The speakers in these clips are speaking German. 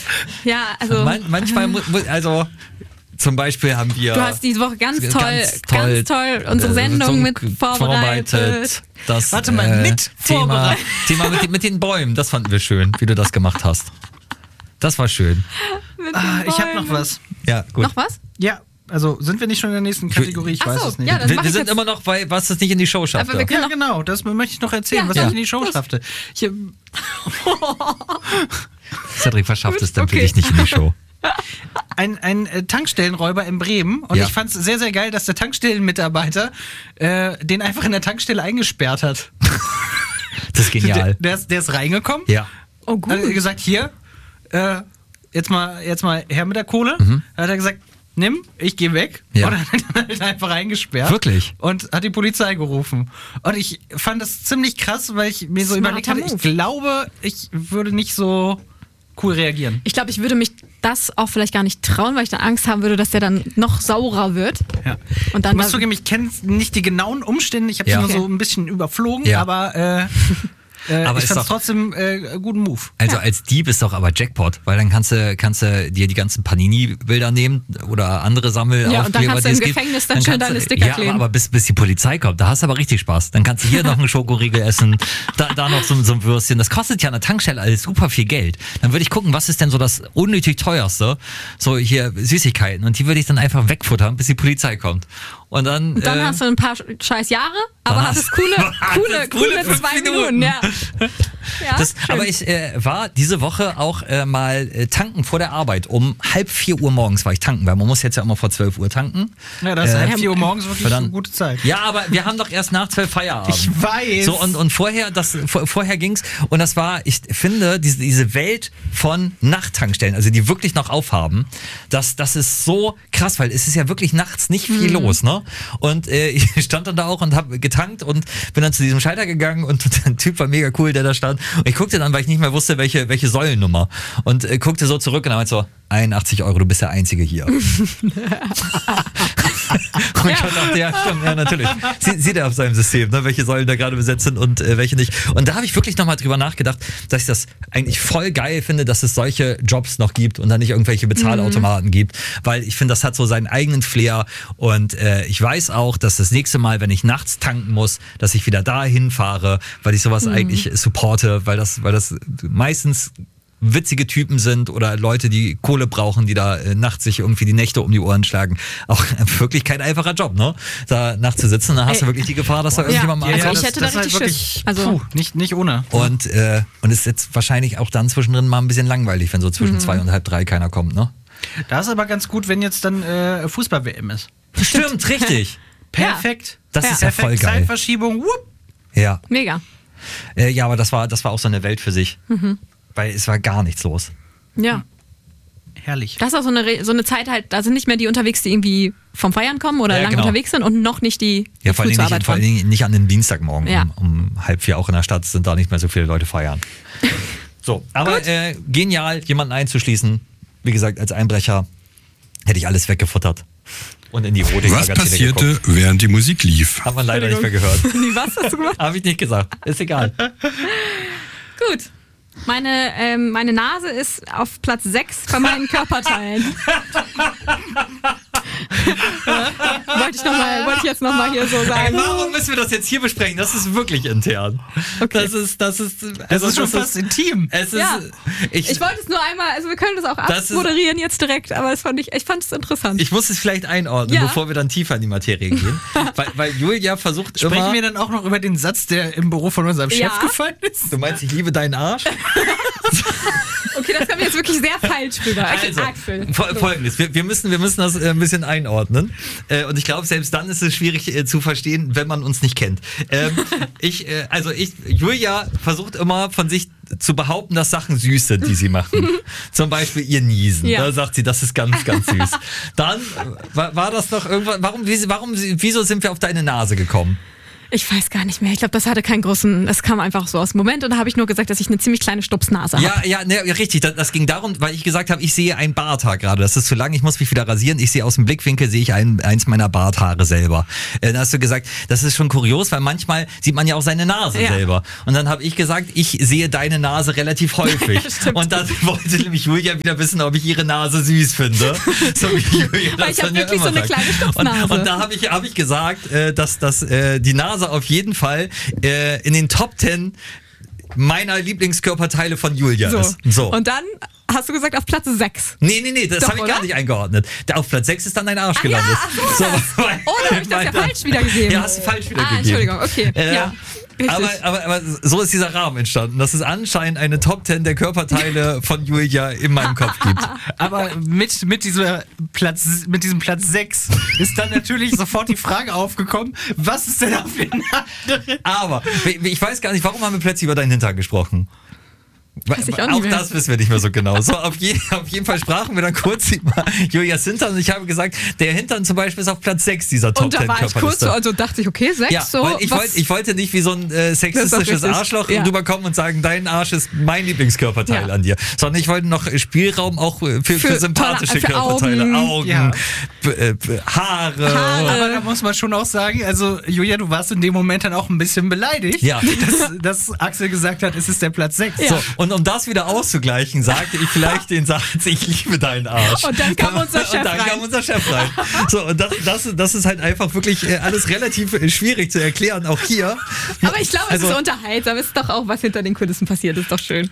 Ja, also... Manchmal, also... Zum Beispiel haben wir... Du hast diese Woche ganz toll unsere Sendung mit vorbereitet. Das, Warte mal, mit vorbereitet. Thema mit den Bäumen, das fanden wir schön, wie du das gemacht hast. Das war schön. Ich habe noch was. Ja, gut. Noch was? Ja, also sind wir nicht schon in der nächsten Kategorie? Ich weiß es nicht. Ja, wir sind immer noch bei, was es nicht in die Show schaffte. Aber wir können genau, das möchte ich noch erzählen, was ich in die Show schaffte. Cedric, was schafft es denn für dich nicht in die Show? Ein Tankstellenräuber in Bremen und ich fand es sehr, sehr geil, dass der Tankstellenmitarbeiter den einfach in der Tankstelle eingesperrt hat. Das ist genial. Der ist reingekommen. Ja. Oh, gut. Hat er gesagt, hier, jetzt mal her mit der Kohle. Hat er gesagt, nimm, ich gehe weg. Ja. Und dann hat er einfach eingesperrt. Wirklich? Und hat die Polizei gerufen. Und ich fand das ziemlich krass, weil ich mir so überlegt habe, ich glaube, ich würde nicht so cool reagieren. Ich glaube, ich würde mich das auch vielleicht gar nicht trauen, weil ich dann Angst haben würde, dass der dann noch saurer wird. Ja. Und dann ich muss zugeben, ich kenne nicht die genauen Umstände, ich habe es nur so ein bisschen überflogen, aber ich fand es trotzdem guten Move. Also als Dieb ist doch aber Jackpot, weil dann kannst du dir die ganzen Panini-Bilder nehmen oder andere Sammelaufkleber. Ja, und dann kannst du im Gefängnis dann schön deine Sticker kleben. Ja, aber bis die Polizei kommt, da hast du aber richtig Spaß. Dann kannst du hier noch einen Schokoriegel essen, da noch so ein Würstchen. Das kostet ja an der Tankstelle alles super viel Geld. Dann würde ich gucken, was ist denn so das unnötig teuerste? So hier Süßigkeiten. Und die würde ich dann einfach wegfuttern, bis die Polizei kommt. Und dann hast du ein paar scheiß Jahre, aber hattest coole 2 Minuten. Ja. Aber ich war diese Woche auch mal tanken vor der Arbeit. Um 3:30 Uhr morgens war ich tanken, weil man muss jetzt ja immer vor 12 Uhr tanken. Ja, das ist 3:30 Uhr morgens wirklich eine gute Zeit. Ja, aber wir haben doch erst nach 12 Feierabend. Ich weiß. So, und vorher ging's. Und das war, ich finde, diese Welt von Nachttankstellen, also die wirklich noch aufhaben, das ist so krass, weil es ist ja wirklich nachts nicht viel los, ne? Und ich stand dann da auch und habe getankt und bin dann zu diesem Schalter gegangen und der Typ war mega cool, der da stand. Und ich guckte dann, weil ich nicht mehr wusste, welche Säulennummer. Und guckte so zurück und dann meinte so, 81 €, du bist der Einzige hier. Und ich dachte, ja, stimmt, ja, natürlich. Sieht er auf seinem System, ne, welche Säulen da gerade besetzt sind und welche nicht. Und da habe ich wirklich nochmal drüber nachgedacht, dass ich das eigentlich voll geil finde, dass es solche Jobs noch gibt und dann nicht irgendwelche Bezahlautomaten gibt, weil ich finde, das hat so seinen eigenen Flair und ich weiß auch, dass das nächste Mal, wenn ich nachts tanken muss, dass ich wieder dahin fahre, weil ich sowas eigentlich supporte, weil das meistens witzige Typen sind oder Leute, die Kohle brauchen, die da nachts sich irgendwie die Nächte um die Ohren schlagen. Auch wirklich kein einfacher Job, ne? Da nachts zu sitzen, dann hast du wirklich die Gefahr, dass da irgendjemand mal ich hätte da richtig Schiss. Also nicht ohne. Und ist jetzt wahrscheinlich auch dann zwischendrin mal ein bisschen langweilig, wenn so zwischen 2 und halb 3 keiner kommt, ne? Da ist aber ganz gut, wenn jetzt dann Fußball-WM ist. Stimmt, richtig. Perfekt. Das ist ja voll geil. Zeitverschiebung. Ja. Mega. Ja, aber das war auch so eine Welt für sich. Weil es war gar nichts los. Ja. Herrlich. Das ist auch so eine Zeit halt, da sind nicht mehr die unterwegs, die irgendwie vom Feiern kommen oder lange unterwegs sind und noch nicht die vor allen Dingen nicht an den Dienstagmorgen um 3:30 auch in der Stadt sind da nicht mehr so viele Leute feiern. So, aber genial, jemanden einzuschließen. Wie gesagt, als Einbrecher hätte ich alles weggefuttert. Und in die rote Was passierte, geguckt. während die Musik lief? Hat man leider nicht mehr gehört. Was hast du gemacht? Habe ich nicht gesagt. Ist egal. Gut. Meine Nase ist auf Platz 6 von meinen Körperteilen. Wollte ich jetzt nochmal hier so sagen. Warum müssen wir das jetzt hier besprechen? Das ist wirklich intern. Okay. Das ist schon fast intim. Ich wollte es nur einmal, also wir können das auch abmoderieren jetzt direkt, aber ich fand es interessant. Ich muss es vielleicht einordnen, bevor wir dann tiefer in die Materie gehen. weil Julia versucht immer... Sprechen wir dann auch noch über den Satz, der im Büro von unserem Chef gefallen ist? Du meinst, ich liebe deinen Arsch? Okay, das kam jetzt wirklich sehr falsch rüber. Also, Folgendes, wir müssen das ein bisschen einordnen. Und ich glaube, selbst dann ist es schwierig zu verstehen, wenn man uns nicht kennt. Julia versucht immer von sich zu behaupten, dass Sachen süß sind, die sie machen. Zum Beispiel ihr Niesen. Da sagt sie, das ist ganz, ganz süß. Dann war das noch irgendwann, wieso sind wir auf deine Nase gekommen? Ich weiß gar nicht mehr. Ich glaube, das hatte keinen großen, es kam einfach so aus dem Moment und da habe ich nur gesagt, dass ich eine ziemlich kleine Stupsnase habe. Ja, richtig. Das ging darum, weil ich gesagt habe, ich sehe ein Barthaar gerade. Das ist zu lang, ich muss mich wieder rasieren. Ich sehe aus dem Blickwinkel, sehe ich eins meiner Barthaare selber. Da hast du gesagt, das ist schon kurios, weil manchmal sieht man ja auch seine Nase selber. Und dann habe ich gesagt, ich sehe deine Nase relativ häufig. Und dann wollte nämlich Julia wieder wissen, ob ich ihre Nase süß finde. So wie Julia weil ich habe wirklich so eine kleine Stupsnase. Und da habe ich gesagt, dass die Nase auf jeden Fall in den Top 10 meiner Lieblingskörperteile von Julia ist. So. Und dann hast du gesagt auf Platz 6. Nee, das habe ich gar nicht eingeordnet. Auf Platz 6 ist dann dein Arsch gelandet. Da habe ich das ja falsch wiedergegeben. Ja, hast du falsch wiedergegeben. Entschuldigung, okay. Ja. Aber so ist dieser Rahmen entstanden, dass es anscheinend eine Top 10 der Körperteile von Julia in meinem Kopf gibt. Aber mit diesem Platz 6 ist dann natürlich sofort die Frage aufgekommen, was ist denn auf den anderen? Aber ich weiß gar nicht, warum haben wir plötzlich über deinen Hintern gesprochen? Auch das wissen wir nicht mehr so genau. So, auf jeden Fall sprachen wir dann kurz über Julias Hintern und ich habe gesagt, der Hintern zum Beispiel ist auf Platz 6 dieser Top 10 Körperliste. Und da war ich kurz so, also dachte ich, okay, 6 ja, so. Weil ich wollte nicht wie so ein sexistisches Arschloch rüberkommen und sagen, dein Arsch ist mein Lieblingskörperteil an dir. Sondern ich wollte noch Spielraum auch für sympathische Körperteile. Augen, Haare. Aber da muss man schon auch sagen, also Julia, du warst in dem Moment dann auch ein bisschen beleidigt, dass Axel gesagt hat, es ist der Platz 6. Ja. So, und um das wieder auszugleichen, sagte ich vielleicht den Satz, ich liebe deinen Arsch. Und dann kam unser Chef rein. So, und das ist halt einfach wirklich alles relativ schwierig zu erklären, auch hier. Aber ich glaube, es ist unterhaltsam. Es ist doch auch, was hinter den Kulissen passiert, ist doch schön.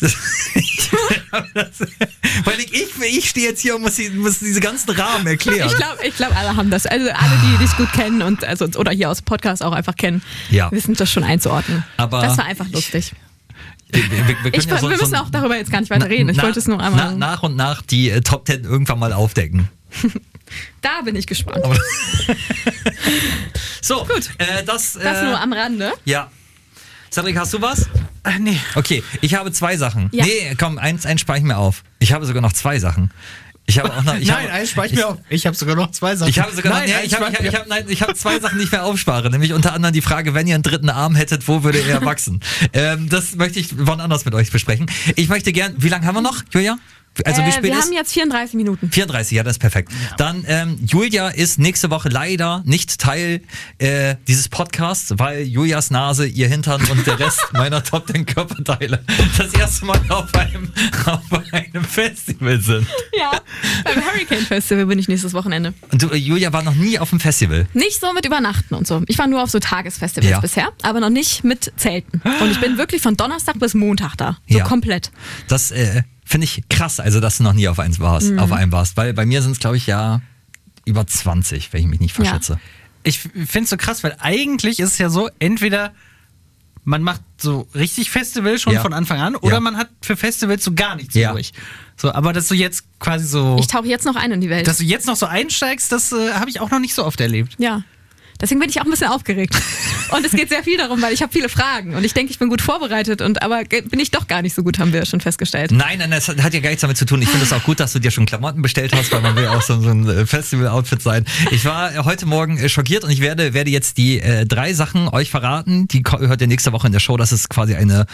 Weil ich stehe jetzt hier und muss diese ganzen Rahmen erklären. Ich glaube, alle haben das. Also alle, die dich gut kennen und oder hier aus Podcast auch einfach kennen, wissen das schon einzuordnen. Aber das war einfach lustig. Wir müssen auch darüber jetzt gar nicht weiter reden. Ich wollte es nur einmal nach und nach die Top 10 irgendwann mal aufdecken. Da bin ich gespannt. So, gut. Das nur am Rande. Ja. Cedric, hast du was? Nee. Okay, ich habe 2 Sachen. Ja. Nee, komm, eins spare ich mir auf. Ich habe sogar noch 2 Sachen. Ich habe auch noch. Eins spare ich mir auf. Ich habe sogar noch 2 Sachen. Ich habe sogar ich habe 2 Sachen, die ich mir aufspare. Nämlich unter anderem die Frage, wenn ihr einen dritten Arm hättet, wo würde er wachsen? Das möchte ich wann anders mit euch besprechen. Ich möchte gern. Wie lange haben wir noch, Julia? Also wie spät wir haben jetzt 34 Minuten. 34, ja, das ist perfekt. Ja. Dann, Julia ist nächste Woche leider nicht Teil dieses Podcasts, weil Julias Nase, ihr Hintern und der Rest meiner Top 10 Körperteile das erste Mal auf einem Festival sind. Ja, beim Hurricane Festival bin ich nächstes Wochenende. Und du, Julia, war noch nie auf dem Festival? Nicht so mit Übernachten und so. Ich war nur auf so Tagesfestivals bisher, aber noch nicht mit Zelten. Und ich bin wirklich von Donnerstag bis Montag da. So komplett. Das, finde ich krass, also dass du noch nie auf einem warst, weil bei mir sind es, glaube ich, über 20, wenn ich mich nicht verschätze. Ja. Ich finde es so krass, weil eigentlich ist es ja so, entweder man macht so richtig Festival schon von Anfang an oder man hat für Festivals so gar nichts durch. So, aber dass du jetzt quasi so... Ich tauche jetzt noch ein in die Welt. Dass du jetzt noch so einsteigst, das habe ich auch noch nicht so oft erlebt. Ja. Deswegen bin ich auch ein bisschen aufgeregt. Und es geht sehr viel darum, weil ich habe viele Fragen und ich denke, ich bin gut vorbereitet, aber bin ich doch gar nicht so gut, haben wir schon festgestellt. Nein, das hat ja gar nichts damit zu tun. Ich finde es auch gut, dass du dir schon Klamotten bestellt hast, weil man will auch so ein Festival-Outfit sein. Ich war heute Morgen schockiert und ich werde jetzt die 3 Sachen euch verraten. Die hört ihr nächste Woche in der Show. Das ist quasi eine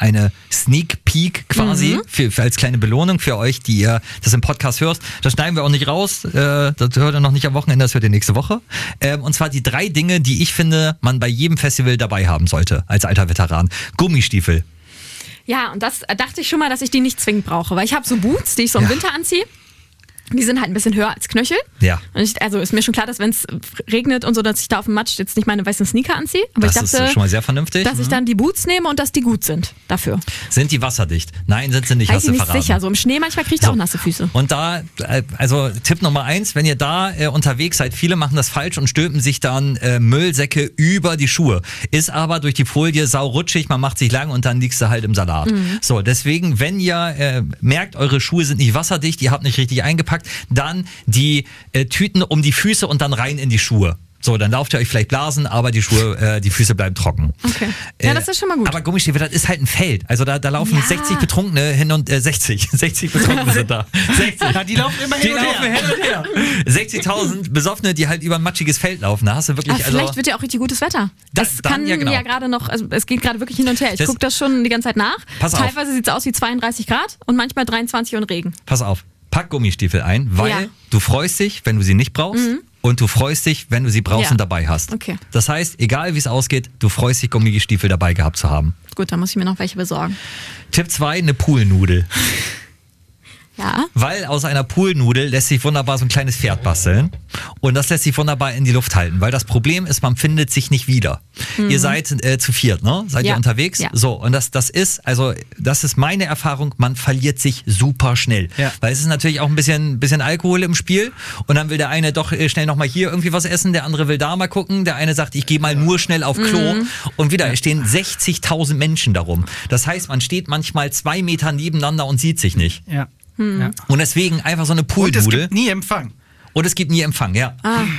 Sneak Peek quasi für als kleine Belohnung für euch, die ihr das im Podcast hört. Das schneiden wir auch nicht raus. Das hört ihr noch nicht am Wochenende, das hört ihr nächste Woche. Und zwar die 3 Dinge, die ich finde, man bei jedem Festival dabei haben sollte, als alter Veteran. Gummistiefel. Ja, und das dachte ich schon mal, dass ich die nicht zwingend brauche, weil ich habe so Boots, die ich so im Winter anziehe. Die sind halt ein bisschen höher als Knöchel. Ja. Und also ist mir schon klar, dass wenn es regnet und so, dass ich da auf dem Matsch jetzt nicht meine weißen Sneaker anziehe. Aber das ist schon mal sehr vernünftig. Dass ich dann die Boots nehme und dass die gut sind dafür. Sind die wasserdicht? Nein, sind sie nicht. Weiß ich nicht sicher. So im Schnee manchmal kriegt ihr auch nasse Füße. Und da, also Tipp Nummer 1, wenn ihr da unterwegs seid, viele machen das falsch und stülpen sich dann Müllsäcke über die Schuhe. Ist aber durch die Folie saurutschig, man macht sich lang und dann liegst du halt im Salat. So, deswegen, wenn ihr merkt, eure Schuhe sind nicht wasserdicht, ihr habt nicht richtig eingepackt, dann die Tüten um die Füße und dann rein in die Schuhe. So, dann lauft ihr euch vielleicht Blasen, aber die Füße bleiben trocken. Okay. Ja, das ist schon mal gut. Aber Gummistiefel, das ist halt ein Feld. Also da laufen 60 Betrunkene hin und 60 Betrunkene sind da. 60. Ja, die laufen immer hin und her. 60.000 Besoffene, die halt über ein matschiges Feld laufen. Da hast du wirklich. Vielleicht wird ja auch richtig gutes Wetter. Das kann ja gerade noch, also es geht gerade wirklich hin und her. Ich gucke das schon die ganze Zeit nach. Teilweise sieht es aus wie 32 Grad und manchmal 23 und Regen. Pass auf, pack Gummistiefel ein, weil du freust dich, wenn du sie nicht brauchst. Und du freust dich, wenn du sie brauchst und dabei hast. Okay. Das heißt, egal wie es ausgeht, du freust dich, Gummistiefel dabei gehabt zu haben. Gut, dann muss ich mir noch welche besorgen. Tipp 2, eine Poolnudel. Ja. Weil aus einer Poolnudel lässt sich wunderbar so ein kleines Pferd basteln. Und das lässt sich wunderbar in die Luft halten. Weil das Problem ist, man findet sich nicht wieder. Ihr seid zu viert, ne? Seid ihr unterwegs? Ja. So, und das ist meine Erfahrung, man verliert sich super schnell. Ja. Weil es ist natürlich auch ein bisschen Alkohol im Spiel. Und dann will der eine doch schnell nochmal hier irgendwie was essen, der andere will da mal gucken. Der eine sagt, ich gehe mal nur schnell auf Klo. Und wieder stehen 60.000 Menschen darum. Das heißt, man steht manchmal 2 Meter nebeneinander und sieht sich nicht. Ja. Ja. Und deswegen einfach so eine Poolnudel. Und es gibt nie Empfang. Und es gibt nie Empfang, ja.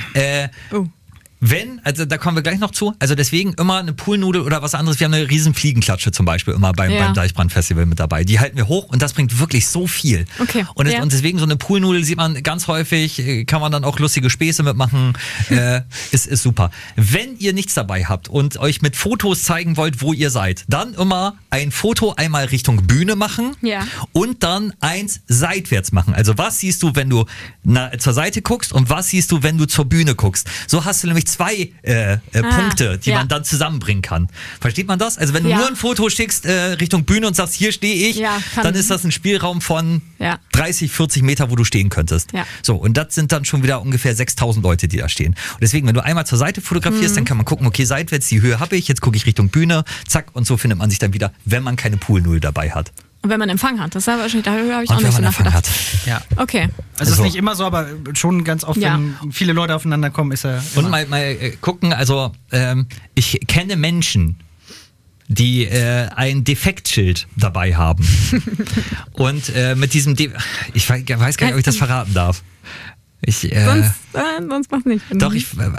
Also da kommen wir gleich noch zu, also deswegen immer eine Poolnudel oder was anderes. Wir haben eine riesen Fliegenklatsche zum Beispiel immer beim Deichbrand-Festival mit dabei. Die halten wir hoch und das bringt wirklich so viel. Okay. Und deswegen so eine Poolnudel sieht man ganz häufig, kann man dann auch lustige Späße mitmachen, ist super. Wenn ihr nichts dabei habt und euch mit Fotos zeigen wollt, wo ihr seid, dann immer ein Foto einmal Richtung Bühne machen und dann eins seitwärts machen. Also was siehst du, wenn du zur Seite guckst und was siehst du, wenn du zur Bühne guckst? So hast du nämlich 2 Punkte, die man dann zusammenbringen kann. Versteht man das? Also wenn du nur ein Foto schickst Richtung Bühne und sagst, hier stehe ich, dann ist das ein Spielraum von 30, 40 Meter, wo du stehen könntest. Ja. So, und das sind dann schon wieder ungefähr 6.000 Leute, die da stehen. Und deswegen, wenn du einmal zur Seite fotografierst, dann kann man gucken, okay, seitwärts, die Höhe habe ich, jetzt gucke ich Richtung Bühne, zack, und so findet man sich dann wieder, wenn man keine Poolnudel dabei hat. Und wenn man Empfang hat, das habe ich auch nicht so nachgedacht. Ja. Okay. Also ist nicht immer so, aber schon ganz oft, wenn viele Leute aufeinander kommen, ist er. Und mal gucken, also ich kenne Menschen, die ein Defektschild dabei haben. Und mit diesem, ich weiß gar nicht, ob ich das verraten darf. Sonst mach's nicht. Doch,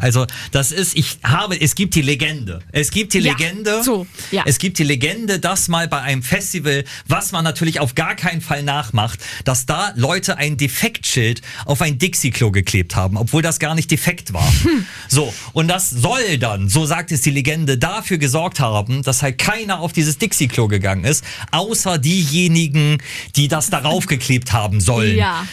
es gibt die Legende. Es gibt die Legende, dass mal bei einem Festival, was man natürlich auf gar keinen Fall nachmacht, dass da Leute ein Defektschild auf ein Dixie-Klo geklebt haben, obwohl das gar nicht defekt war. So, und das soll dann, so sagt es die Legende, dafür gesorgt haben, dass halt keiner auf dieses Dixie-Klo gegangen ist, außer diejenigen, die das darauf geklebt haben sollen. Ja.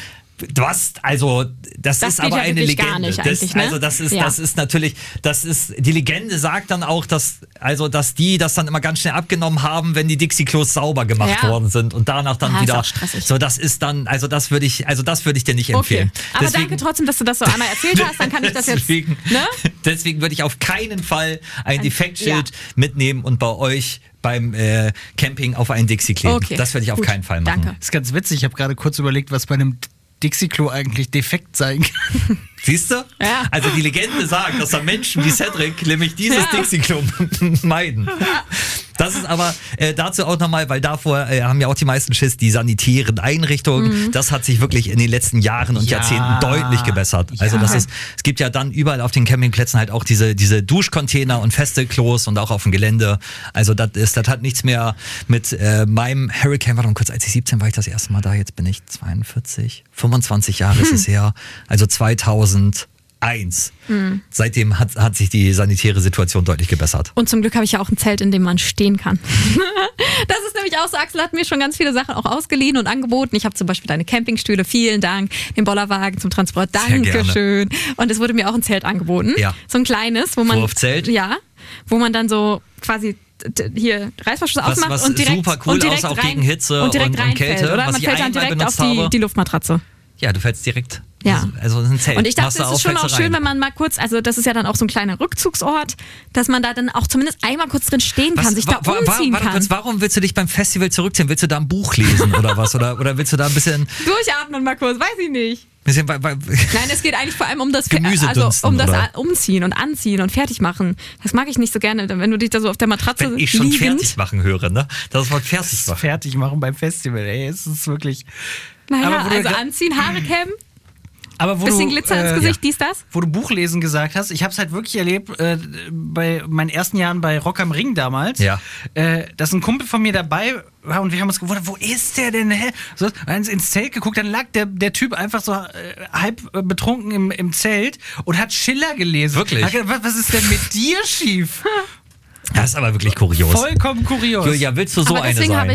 Das ist aber eine Legende. Gar nicht eigentlich, ne? Also das ist natürlich, die Legende sagt dann auch, dass die das dann immer ganz schnell abgenommen haben, wenn die Dixie-Klos sauber gemacht worden sind und danach dann wieder. So, das ist dann, das würde ich dir nicht empfehlen. Okay. Aber deswegen, danke trotzdem, dass du das so einmal erzählt hast, dann kann ich das jetzt. Deswegen würde ich auf keinen Fall ein Defektschild mitnehmen und bei euch beim Camping auf einen Dixie kleben. Okay. Das würde ich auf keinen Fall machen. Danke. Das ist ganz witzig, ich habe gerade kurz überlegt, was bei einem Dixie-Klo eigentlich defekt sein kann. Siehst du? Ja. Also die Legende sagt, dass da Menschen wie Cedric nämlich dieses Dixie-Klo meiden. Das ist aber dazu auch nochmal, weil davor haben ja auch die meisten Schiss, die sanitären Einrichtungen. Das hat sich wirklich in den letzten Jahren und Jahrzehnten deutlich gebessert. Also es gibt ja dann überall auf den Campingplätzen halt auch diese Duschcontainer und feste Klos und auch auf dem Gelände. Also das hat nichts mehr mit meinem Hurricane, warte mal kurz, als ich 17 war ich das erste Mal da, jetzt bin ich 42, 25 Jahre ist es her. Also 2001. Seitdem hat sich die sanitäre Situation deutlich gebessert. Und zum Glück habe ich ja auch ein Zelt, in dem man stehen kann. Das ist nämlich auch so, Axel hat mir schon ganz viele Sachen auch ausgeliehen und angeboten. Ich habe zum Beispiel deine Campingstühle, vielen Dank, den Bollerwagen zum Transport, Dankeschön. Und es wurde mir auch ein Zelt angeboten. Ja. So ein kleines, wo man... Wurfzelt? Ja, wo man dann so quasi hier Reißverschluss aufmacht und direkt super cool aus, auch gegen Hitze und Kälte. Oder man fällt dann direkt auf die Luftmatratze. Ja, du fällst direkt. Ja. Also ein Zelt. Und ich dachte, es ist schon auch schön, wenn man mal kurz, also das ist ja dann auch so ein kleiner Rückzugsort, dass man da dann auch zumindest einmal kurz drin stehen kann, sich da umziehen kann. Kurz, warum willst du dich beim Festival zurückziehen? Willst du da ein Buch lesen oder was? Oder willst du da ein bisschen... Durchatmen mal kurz, weiß ich nicht. Nein, es geht eigentlich vor allem um das Umziehen und Anziehen und Fertigmachen. Das mag ich nicht so gerne, wenn du dich da so auf der Matratze wenn ich schon fertig machen höre, ne? Das Wort fertig machen. Fertig machen beim Festival, ey, es ist wirklich... Naja, also anziehen, Haare kämmen. Aber bisschen Glitzer ins Gesicht, dies, das. Wo du Buchlesen gesagt hast, ich habe es halt wirklich erlebt, bei meinen ersten Jahren bei Rock am Ring damals, dass ein Kumpel von mir dabei war und wir haben uns gewundert, wo ist der denn? So, ins Zelt geguckt, dann lag der Typ einfach so halb betrunken im Zelt und hat Schiller gelesen. Wirklich? Was ist denn mit dir schief? Das ist aber wirklich kurios. Vollkommen kurios. Julia, willst du so aber eine sein?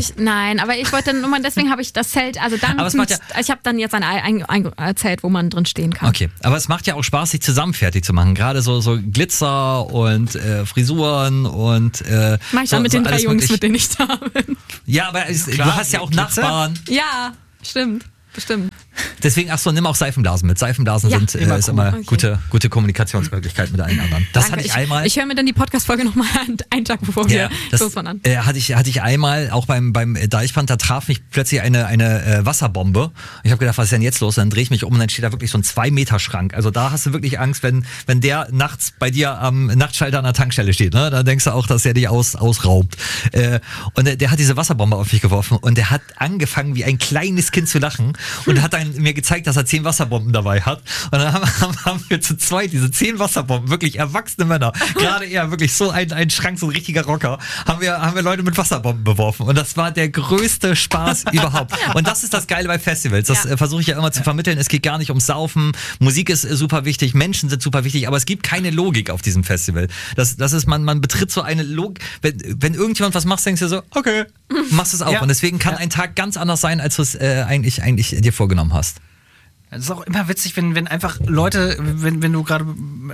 Deswegen habe ich das Zelt, also dann, ich habe dann jetzt ein Zelt, wo man drin stehen kann. Okay, aber es macht ja auch Spaß, sich zusammen fertig zu machen. Gerade so Glitzer und Frisuren und mach ich dann mit den 3 Jungs, mit denen ich da bin. Ja, aber du hast ja auch Glitzer? Nachbarn. Ja, stimmt. Bestimmt. Deswegen, nimm auch Seifenblasen mit. Seifenblasen ist immer gute Kommunikationsmöglichkeit mit allen anderen. Das hatte ich einmal. Ich höre mir dann die Podcast-Folge nochmal einen Tag bevor wir losfahren an. Hatte ich einmal, auch beim Deichbrand, da traf mich plötzlich eine Wasserbombe. Ich habe gedacht, was ist denn jetzt los? Und dann drehe ich mich um und dann steht da wirklich so ein 2-Meter-Schrank. Also da hast du wirklich Angst, wenn der nachts bei dir am Nachtschalter an der Tankstelle steht. Ne? Da denkst du auch, dass er dich ausraubt. Und der hat diese Wasserbombe auf mich geworfen und der hat angefangen, wie ein kleines Kind zu lachen. Und hat dann mir gezeigt, dass er 10 Wasserbomben dabei hat. Und dann haben wir zu zweit diese 10 Wasserbomben, wirklich erwachsene Männer, gerade eher wirklich so ein Schrank, so ein richtiger Rocker, haben wir Leute mit Wasserbomben beworfen. Und das war der größte Spaß überhaupt. Und das ist das Geile bei Festivals. Das versuche ich ja immer zu vermitteln. Es geht gar nicht ums Saufen. Musik ist super wichtig, Menschen sind super wichtig, aber es gibt keine Logik auf diesem Festival. Das ist, man betritt so eine Logik. Wenn irgendjemand was macht, denkst du so, okay, machst du es auch. Und deswegen kann ein Tag ganz anders sein, als du es eigentlich dir vorgenommen hast. Es ist auch immer witzig, wenn einfach Leute, wenn du gerade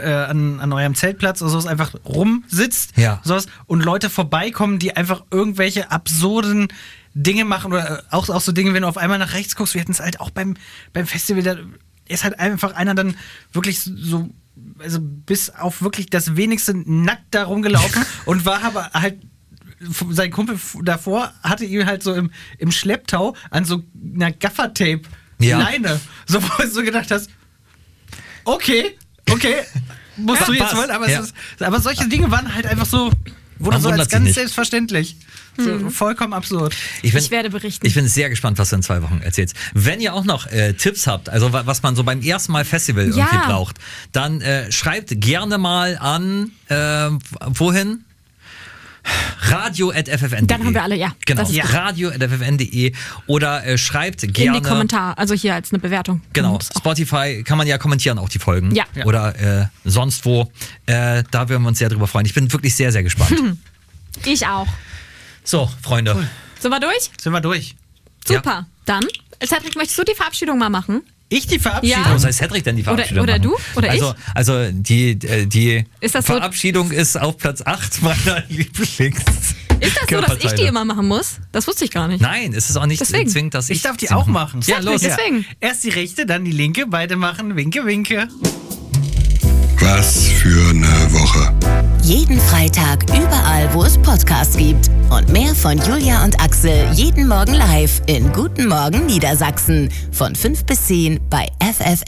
an eurem Zeltplatz oder sowas einfach rumsitzt sowas, und Leute vorbeikommen, die einfach irgendwelche absurden Dinge machen oder auch so Dinge, wenn du auf einmal nach rechts guckst. Wir hatten es halt auch beim Festival, da ist halt einfach einer dann wirklich so, also bis auf wirklich das wenigste nackt da rumgelaufen und war aber halt, sein Kumpel davor hatte ihn halt so im Schlepptau an so einer Gaffertape Leine. So, wo du so gedacht hast, okay, musst du jetzt wollen, aber solche Dinge waren halt einfach so, wurde so als ganz selbstverständlich. So, vollkommen absurd. Ich werde berichten. Ich bin sehr gespannt, was du in 2 Wochen erzählst. Wenn ihr auch noch Tipps habt, also was man so beim ersten Mal Festival irgendwie braucht, dann schreibt gerne mal an, wohin? radio@ffn.de. Dann haben wir alle, Genau, radio@ffn.de oder schreibt gerne... in die Kommentare, also hier als eine Bewertung. Genau, Spotify kann man ja kommentieren, auch die Folgen. Ja. Oder sonst wo. Da würden wir uns sehr drüber freuen. Ich bin wirklich sehr, sehr gespannt. Ich auch. So, Freunde. Cool. Sind wir durch? Super. Dann, Cedric, möchtest du die Verabschiedung mal machen? Ich die Verabschiedung? Ja. Was heißt Cedric denn die Verabschiedung? Oder du? Oder ich? Also die ist das Verabschiedung so? Ist auf Platz 8 meiner Lieblings. Ist das so, dass ich die immer machen muss? Das wusste ich gar nicht. Nein, es ist auch nicht zwingend, dass ich darf die auch machen. Ja, los. Deswegen. Erst die rechte, dann die linke. Beide machen Winke, Winke. Was für eine Woche. Jeden Freitag überall, wo es Podcasts gibt. Und mehr von Julia und Axel jeden Morgen live in Guten Morgen Niedersachsen. Von 5 bis 10 bei FFN.